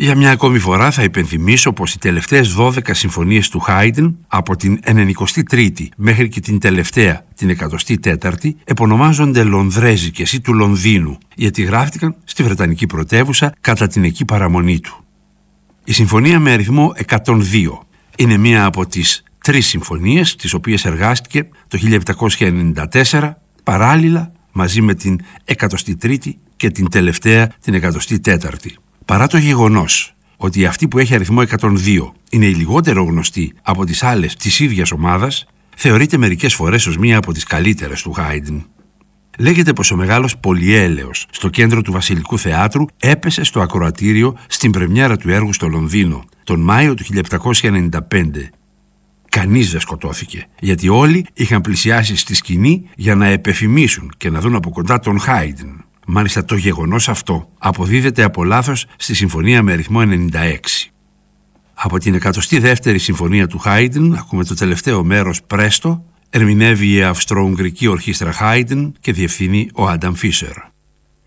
Για μια ακόμη φορά θα υπενθυμίσω πως οι τελευταίες 12 συμφωνίες του Χάιντεν, από την 93η μέχρι και την τελευταία, την 104η, επωνομάζονται Λονδρέζικες ή του Λονδίνου, γιατί γράφτηκαν στη Βρετανική πρωτεύουσα κατά την εκεί παραμονή του. Η συμφωνία με αριθμό 102 είναι μία από τις 3 συμφωνίες τις οποίες εργάστηκε το 1794 παράλληλα μαζί με την 103η και την τελευταία, την 104η. Παρά το γεγονός ότι αυτή που έχει αριθμό 102 είναι η λιγότερο γνωστή από τις άλλες της ίδιας ομάδας, θεωρείται μερικές φορές ως μία από τις καλύτερες του Χάιντεν. Λέγεται πως ο μεγάλος πολυέλεος στο κέντρο του Βασιλικού Θεάτρου έπεσε στο ακροατήριο στην πρεμιέρα του έργου στο Λονδίνο τον Μάιο του 1795. Κανείς δεν σκοτώθηκε, γιατί όλοι είχαν πλησιάσει στη σκηνή για να επεφημίσουν και να δουν από κοντά τον Χάιντεν. Μάλιστα το γεγονός αυτό αποδίδεται από λάθος στη συμφωνία με αριθμό 96. Από την 102η συμφωνία του Χάιντεν ακούμε το τελευταίο μέρος Πρέστο, ερμηνεύει η Αυστρο-Ουγγρική Ορχήστρα Χάιντεν και διευθύνει ο Άνταμ Φίσερ.